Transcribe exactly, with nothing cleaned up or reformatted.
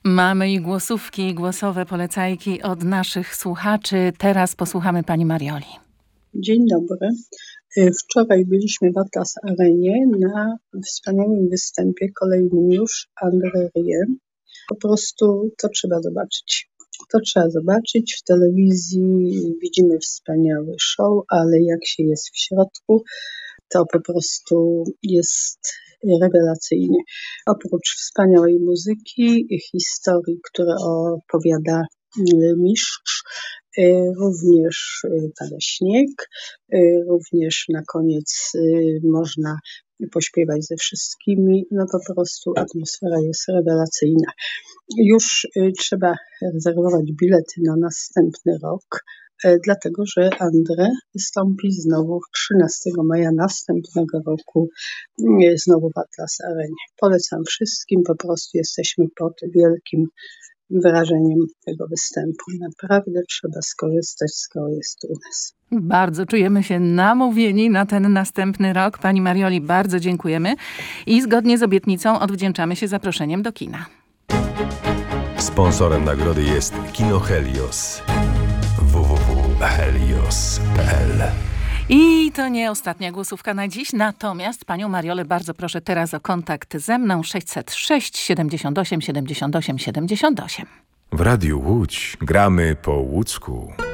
Mamy i głosówki, i głosowe polecajki od naszych słuchaczy. Teraz posłuchamy pani Marioli. Dzień dobry. Wczoraj byliśmy w Atlas Arenie na wspaniałym występie, kolejnym już, André Rieu. Po prostu to trzeba zobaczyć. To trzeba zobaczyć. W telewizji widzimy wspaniały show, ale jak się jest w środku, to po prostu jest rewelacyjnie. Oprócz wspaniałej muzyki, historii, które opowiada mistrz, również pada śnieg, również na koniec można pośpiewać ze wszystkimi. No po prostu atmosfera jest rewelacyjna. Już trzeba rezerwować bilety na następny rok, dlatego że André wystąpi znowu trzynastego maja następnego roku znowu w Atlas Arenie. Polecam wszystkim, po prostu jesteśmy pod wielkim wrażeniem tego występu. Naprawdę trzeba skorzystać, skoro jest u nas. Bardzo czujemy się namówieni na ten następny rok. Pani Marioli, bardzo dziękujemy i zgodnie z obietnicą odwdzięczamy się zaproszeniem do kina. Sponsorem nagrody jest Kino Helios. w w w kropka helios kropka p l. I to nie ostatnia głosówka na dziś, natomiast panią Mariolę bardzo proszę teraz o kontakt ze mną sześćset sześć siedemdziesiąt osiem siedemdziesiąt osiem siedemdziesiąt osiem. W Radiu Łódź gramy po łódzku.